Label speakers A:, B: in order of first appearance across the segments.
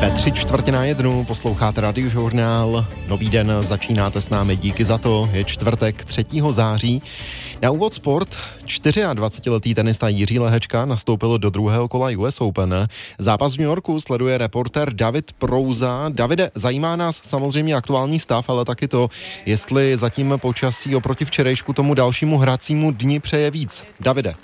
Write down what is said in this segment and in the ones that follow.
A: Ve 3:45 posloucháte Radiožurnál. Nový den, začínáte s námi, díky za to. Je čtvrtek 3. září. Na úvod sport. 24letý tenista Jiří Lehečka nastoupil do druhého kola US Open. Zápas v New Yorku sleduje reportér David Prouza. Davide, zajímá nás samozřejmě aktuální stav, ale taky to, jestli zatím počasí oproti včerejšku tomu dalšímu hracímu dni přeje víc. Davide.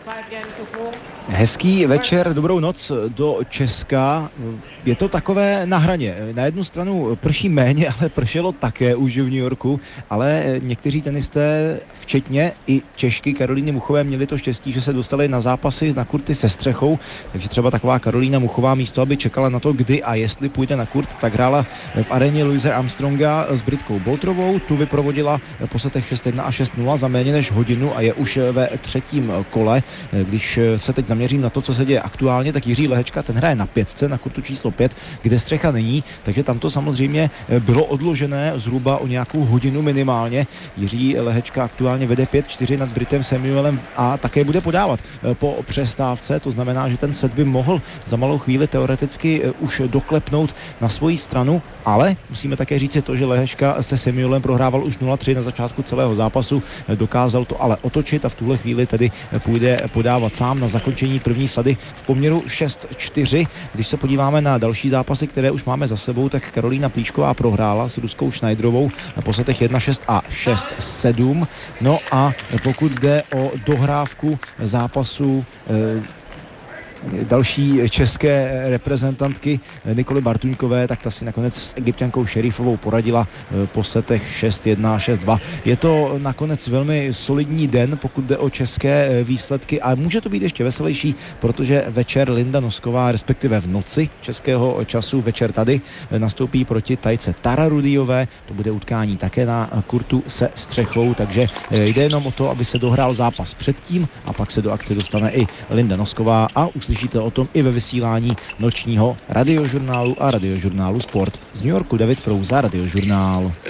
B: Hezký večer, dobrou noc do Česka. Je to takové na hraně. Na jednu stranu prší méně, ale pršelo také už v New Yorku, ale někteří tenisté, včetně i Češky Karolíny Muchové, měli to štěstí, že se dostali na zápasy na kurty se střechou, takže třeba taková Karolína Muchová místo, aby čekala na to, kdy a jestli půjde na kurt, tak hrála v aréně Louise Armstronga s Britkou Boltrovou, tu vyprovodila po setech 6-1 a 6-0 za méně než hodinu a je už ve třetím kole. Když se teď zaměřím na to, co se děje aktuálně, tak Jiří Lehečka, ten hraje na 5, na kurtu číslo 5, kde střecha není, takže tam to samozřejmě bylo odložené zhruba o nějakou hodinu minimálně. Jiří Lehečka aktuálně vede 5-4 nad Britem Samuelem a také bude podávat po přestávce, to znamená, že ten set by mohl za malou chvíli teoreticky už doklepnout na svoji stranu, ale musíme také říct to, že Lehečka se Samuelem prohrával už 0-3 na začátku celého zápasu, dokázal to ale otočit a v tuhle chvíli tedy půjde podávat sám na zakončení první sady v poměru 6-4. Když se podíváme na další zápasy, které už máme za sebou, tak Karolína Plíšková prohrála s Ruskou Schneiderovou po setech 1-6 a 6-7. No a pokud jde o dohrávku zápasu další české reprezentantky Nikoly Bartuňkové, tak ta si nakonec s Egypťankou Šerifovou poradila po setech 6-1, 6-2. Je to nakonec velmi solidní den, pokud jde o české výsledky a může to být ještě veselější, protože večer Linda Nosková, respektive v noci českého času, večer tady nastoupí proti Tajce Tararudiové. To bude utkání také na kurtu se střechou, takže jde jenom o to, aby se dohrál zápas předtím a pak se do akce dostane i Linda Nosková a uslyšíte o tom i ve vysílání nočního Radiožurnálu a Radiožurnálu Sport. Z New Yorku David Prouza, Radiožurnál.